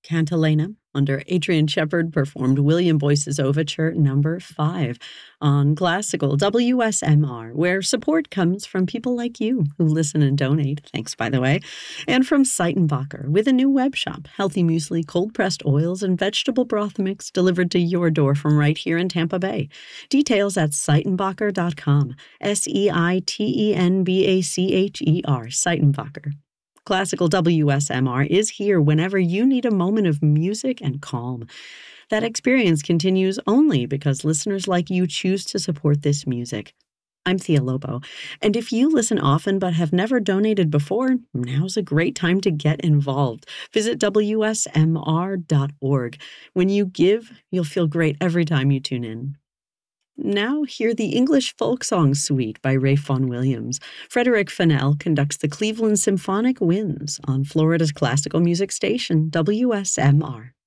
Cantilena, under Adrian Shepard, performed William Boyce's Overture Number 5 on Classical WSMR, where support comes from people like you who listen and donate, thanks by the way, and from Seitenbacher with a new web shop, healthy muesli, cold-pressed oils, and vegetable broth mix delivered to your door from right here in Tampa Bay. Details at Seitenbacher.com, Seitenbacher, Seitenbacher. Classical WSMR is here whenever you need a moment of music and calm. That experience continues only because listeners like you choose to support this music. I'm Thea Lobo, and if you listen often but have never donated before, now's a great time to get involved. Visit WSMR.org. When you give, you'll feel great every time you tune in. Now hear the English Folk Song Suite by Ralph Vaughan Williams. Frederick Fennell conducts the Cleveland Symphonic Winds on Florida's classical music station, WSMR.